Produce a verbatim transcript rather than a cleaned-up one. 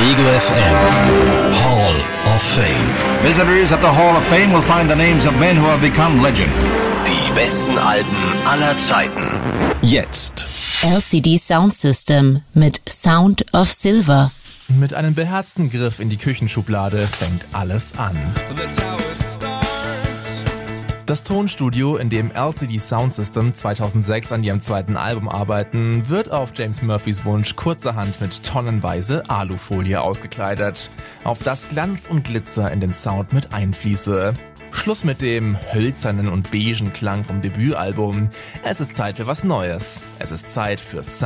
Ego F M Hall of Fame. Visitors at the Hall of Fame will find the names of men who have become legend. Die besten Alben aller Zeiten. Jetzt. L C D Sound System mit Sound of Silver. Mit einem beherzten Griff in die Küchenschublade fängt alles an. Das Tonstudio, in dem L C D Sound System zweitausendsechs an ihrem zweiten Album arbeiten, wird auf James Murphys Wunsch kurzerhand mit tonnenweise Alufolie ausgekleidet, auf das Glanz und Glitzer in den Sound mit einfließe. Schluss mit dem hölzernen und beigen Klang vom Debütalbum. Es ist Zeit für was Neues. Es ist Zeit für Sound